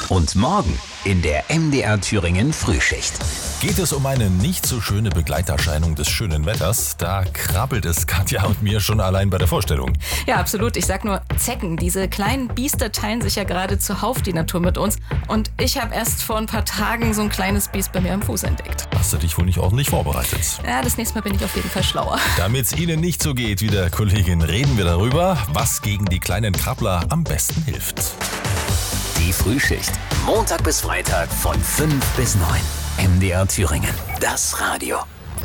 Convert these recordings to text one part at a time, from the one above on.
Und morgen in der MDR Thüringen Frühschicht. Geht es um eine nicht so schöne Begleiterscheinung des schönen Wetters? Da krabbelt es Katja und mir schon allein bei der Vorstellung. Ja, absolut. Ich sag nur Zecken. Diese kleinen Biester teilen sich ja gerade zuhauf die Natur mit uns. Und ich habe erst vor ein paar Tagen so ein kleines Biest bei mir am Fuß entdeckt. Hast du dich wohl nicht ordentlich vorbereitet? Ja, das nächste Mal bin ich auf jeden Fall schlauer. Damit es Ihnen nicht so geht wie der Kollegin, reden wir darüber, was gegen die kleinen Krabbler am besten hilft. Die Frühschicht. Montag bis Freitag von 5 bis 9. MDR Thüringen. Das Radio.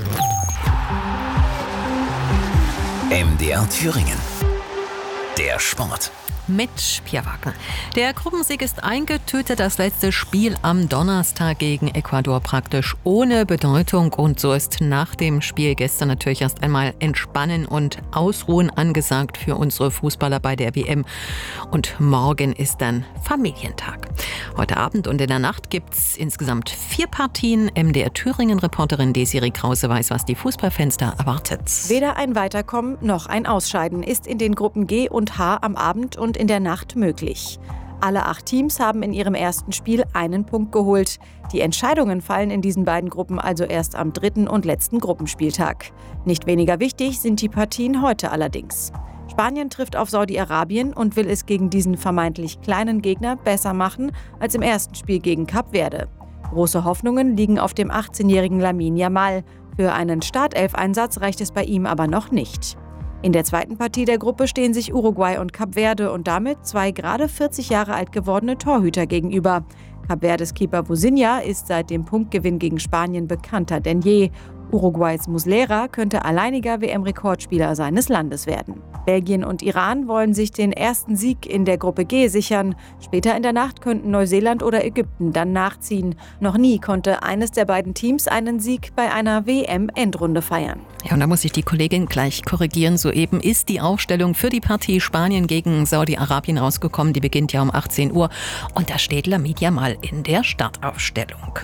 MDR Thüringen. Der Sport. Mit Pia Wagner. Der Gruppensieg ist eingetütet, das letzte Spiel am Donnerstag gegen Ecuador praktisch ohne Bedeutung. Und so ist nach dem Spiel gestern natürlich erst einmal Entspannen und Ausruhen angesagt für unsere Fußballer bei der WM. Und morgen ist dann Familientag. Heute Abend und in der Nacht gibt's insgesamt 4 Partien. MDR Thüringen-Reporterin Desiree Krause weiß, was die Fußballfans da erwartet. Weder ein Weiterkommen noch ein Ausscheiden ist in den Gruppen G und H am Abend und in der Nacht möglich. Alle 8 Teams haben in ihrem ersten Spiel einen Punkt geholt. Die Entscheidungen fallen in diesen beiden Gruppen also erst am 3. und letzten Gruppenspieltag. Nicht weniger wichtig sind die Partien heute allerdings. Spanien trifft auf Saudi-Arabien und will es gegen diesen vermeintlich kleinen Gegner besser machen als im ersten Spiel gegen Kap Verde. Große Hoffnungen liegen auf dem 18-jährigen Lamine Yamal. Für einen Startelf-Einsatz reicht es bei ihm aber noch nicht. In der zweiten Partie der Gruppe stehen sich Uruguay und Kap Verde und damit 2 gerade 40 Jahre alt gewordene Torhüter gegenüber. Kap Verdes Keeper Vozinha ist seit dem Punktgewinn gegen Spanien bekannter denn je. Uruguays Muslera könnte alleiniger WM-Rekordspieler seines Landes werden. Belgien und Iran wollen sich den ersten Sieg in der Gruppe G sichern. Später in der Nacht könnten Neuseeland oder Ägypten dann nachziehen. Noch nie konnte eines der beiden Teams einen Sieg bei einer WM-Endrunde feiern. Ja, und da muss ich die Kollegin gleich korrigieren. Soeben ist die Aufstellung für die Partie Spanien gegen Saudi-Arabien rausgekommen. Die beginnt ja um 18 Uhr. Und da steht Lamine Yamal in der Startaufstellung.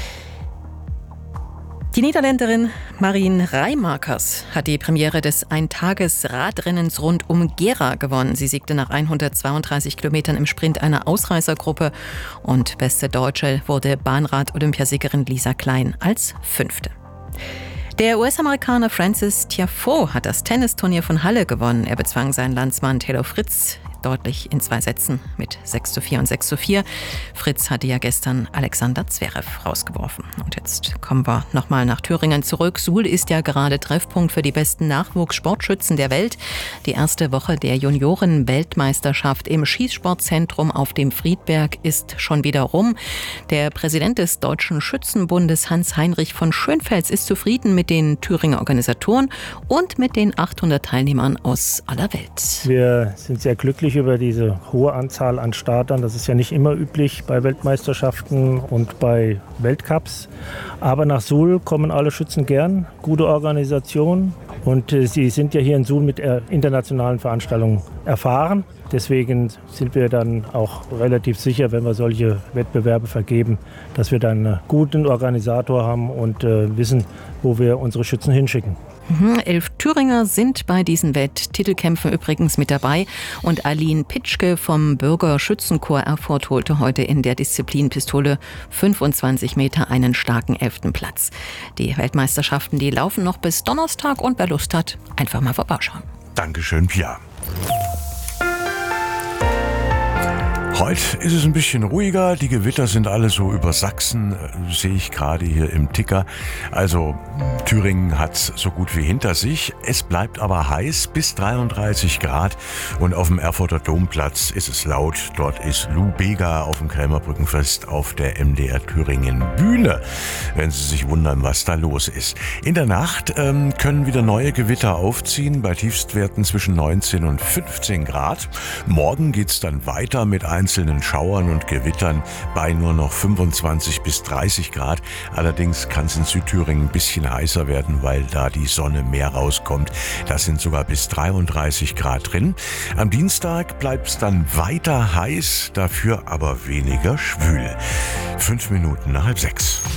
Die Niederländerin Marijn Rijmakers hat die Premiere des Eintages-Radrennens rund um Gera gewonnen. Sie siegte nach 132 Kilometern im Sprint einer Ausreißergruppe. Und beste Deutsche wurde Bahnrad-Olympiasiegerin Lisa Klein als 5. Der US-Amerikaner Francis Tiafoe hat das Tennisturnier von Halle gewonnen. Er bezwang seinen Landsmann Taylor Fritz deutlich in 2 Sätzen mit 6:4 und 6:4. Fritz hatte ja gestern Alexander Zverev rausgeworfen. Und jetzt kommen wir nochmal nach Thüringen zurück. Suhl ist ja gerade Treffpunkt für die besten Nachwuchssportschützen der Welt. Die erste Woche der Junioren-Weltmeisterschaft im Schießsportzentrum auf dem Friedberg ist schon wieder rum. Der Präsident des Deutschen Schützenbundes Hans-Heinrich von Schönfels ist zufrieden mit den Thüringer Organisatoren und mit den 800 Teilnehmern aus aller Welt. Wir sind sehr glücklich über diese hohe Anzahl an Startern. Das ist ja nicht immer üblich bei Weltmeisterschaften und bei Weltcups. Aber nach Suhl kommen alle Schützen gern. Gute Organisation. Und sie sind ja hier in Suhl mit internationalen Veranstaltungen erfahren. Deswegen sind wir dann auch relativ sicher, wenn wir solche Wettbewerbe vergeben, dass wir dann einen guten Organisator haben und wissen, wo wir unsere Schützen hinschicken. 11 Thüringer sind bei diesen Welttitelkämpfen übrigens mit dabei. Und Aline Pitschke vom Bürgerschützenchor Erfurt holte heute in der Disziplin Pistole 25 Meter einen starken 11. Platz. Die Weltmeisterschaften, die laufen noch bis Donnerstag und wer Lust hat, einfach mal vorbeischauen. Dankeschön, Pia. Heute ist es ein bisschen ruhiger. Die Gewitter sind alle so über Sachsen, sehe ich gerade hier im Ticker. Also Thüringen hat's so gut wie hinter sich. Es bleibt aber heiß, bis 33 Grad. Und auf dem Erfurter Domplatz ist es laut. Dort ist Lou Bega auf dem Krämerbrückenfest auf der MDR Thüringen Bühne. Wenn Sie sich wundern, was da los ist. In der Nacht können wieder neue Gewitter aufziehen, bei Tiefstwerten zwischen 19 und 15 Grad. Morgen geht's dann weiter mit einzelnen Schauern und Gewittern bei nur noch 25 bis 30 Grad. Allerdings kann es in Südthüringen ein bisschen heißer werden, weil da die Sonne mehr rauskommt. Da sind sogar bis 33 Grad drin. Am Dienstag bleibt es dann weiter heiß, dafür aber weniger schwül. 5 Minuten nach 5:30.